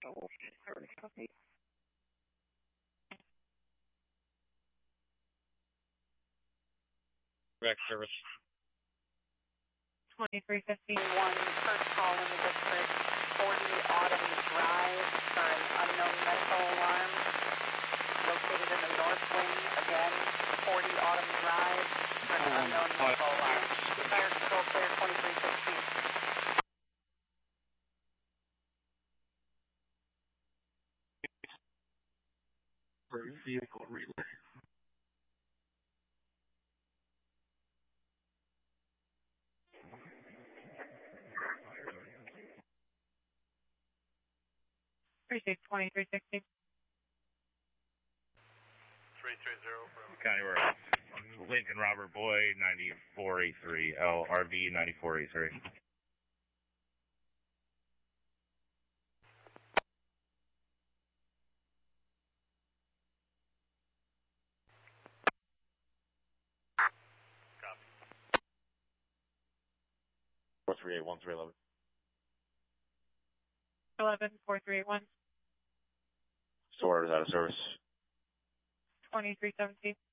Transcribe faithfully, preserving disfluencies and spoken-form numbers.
Oh, okay. Direct service. twenty-three fifty. One first call in the district, forty Autumn Drive for an unknown medical alarm located in the north wing. Again, forty Autumn Drive for an Um, unknown medical alarm. Fire control clear twenty-three fifty. Vehicle relay. Precinct twenty-three sixty. three three zero. County Road. Lincoln Robert Boyd, ninety-four eighty-three. L R B, ninety-four eighty-three. four three eight one three eleven. eleven four three eight one. Store is out of service. twenty-three seventeen.